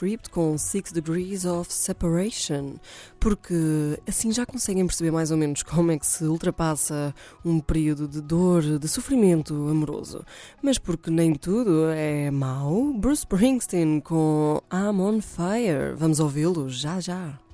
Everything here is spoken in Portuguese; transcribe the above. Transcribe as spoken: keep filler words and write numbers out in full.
Script com Six Degrees of Separation, porque assim já conseguem perceber mais ou menos como é que se ultrapassa um período de dor, de sofrimento amoroso. Mas porque nem tudo é mau, Bruce Springsteen com I'm on Fire. Vamos ouvi-lo já já.